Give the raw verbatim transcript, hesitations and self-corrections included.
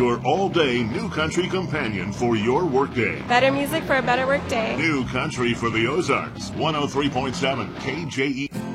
your all-day New Country companion for your workday. Better music for a better workday. New Country for the Ozarks, one oh three point seven K J E.